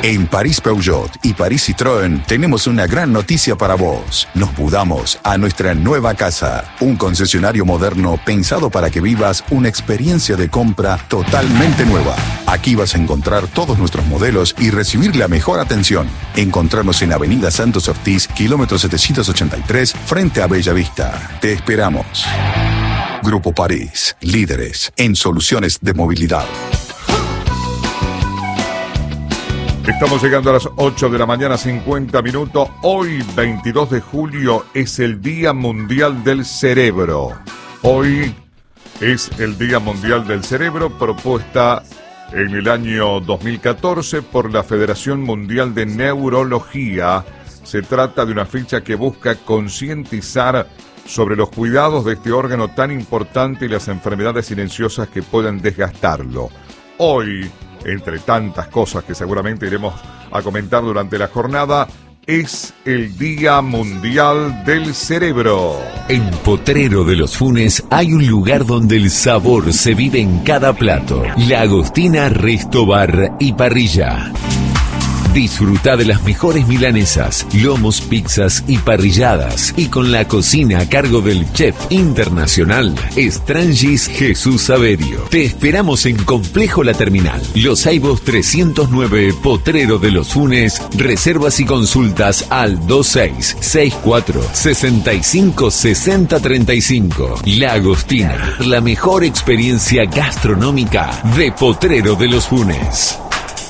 En París Peugeot y París Citroën tenemos una gran noticia para vos. Nos mudamos a nuestra nueva casa, un concesionario moderno pensado para que vivas una experiencia de compra totalmente nueva. Aquí vas a encontrar todos nuestros modelos y recibir la mejor atención. Encontrarnos en Avenida Santos Ortiz, kilómetro 783, frente a Bella Vista. Te esperamos. Grupo París, líderes en soluciones de movilidad. Estamos llegando a las 8 de la mañana, 50 minutos. Hoy, 22 de julio, es el Día Mundial del Cerebro. Hoy es el Día Mundial del Cerebro, propuesta en el año 2014 por la Federación Mundial de Neurología. Se trata de una fecha que busca concientizar sobre los cuidados de este órgano tan importante y las enfermedades silenciosas que pueden desgastarlo. Hoy, entre tantas cosas que seguramente iremos a comentar durante la jornada, es el Día Mundial del Cerebro. En Potrero de los Funes hay un lugar donde el sabor se vive en cada plato. La Agostina Resto Bar y Parrilla. Disfruta de las mejores milanesas, lomos, pizzas y parrilladas. Y con la cocina a cargo del chef internacional, Strangis Jesús Saverio. Te esperamos en Complejo La Terminal, Los Aibos 309, Potrero de los Funes. Reservas y consultas al 2664-656035. La Agostina, la mejor experiencia gastronómica de Potrero de los Funes.